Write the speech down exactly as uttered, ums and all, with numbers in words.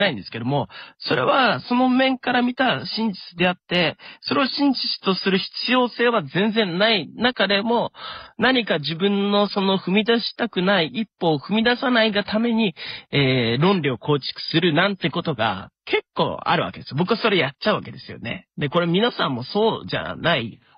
ないんですけども、それはその面から見た真実であって、それを真実とする必要性は全然ない中でも、何か自分のその踏み出したくない一歩を踏み出さないがために、えー、論理を構築するなんてことが結構あるわけですよ。僕はそれやっちゃうわけですよね。で、これ皆さんもそうじゃない